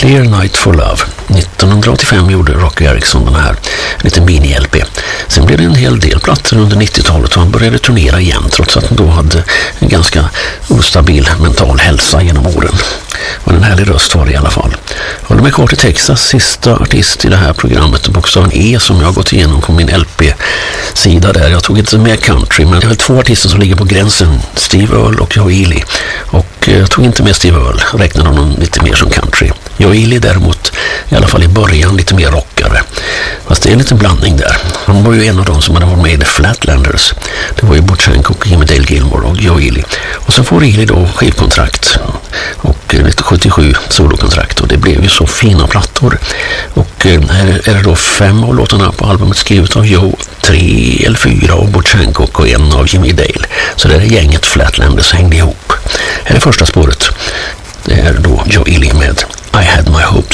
Clear Night for Love. 1985 gjorde Rocky Erickson den här lite mini-LP. Sen blev det en hel del plattor under 90-talet och han började turnera igen trots att han då hade en ganska ostabil mental hälsa genom åren. Men en härlig röst var det i alla fall. Håller mig kvar till Texas, sista artist i det här programmet, bokstaven E, som jag har gått igenom på min LP-sida där. Jag tog inte med country, men jag har 2 artister som ligger på gränsen, Steve Earle och Joe Ely. Och jag tog inte med Steve Earle, räknade honom lite mer som country. Joe Ely däremot, i alla fall i början, lite mer rockare. Fast det är en liten blandning där. Han var ju en av dem som hade varit med i The Flatlanders. Det var ju Butch Hancock, Jimmy Dale Gilmore och Joe Ely. Och så får Ely då skivkontrakt och 1977 solokontrakt, och det blev ju så fina plattor. Och här är det då 5 av låtarna på albumet skrivet av Joe, 3 eller 4 av Butch Hancock och 1 av Jimmy Dale. Så det är gänget Flatlanders hängde ihop. Här är första spåret. Det är då Joe Ely med I Had My Hope.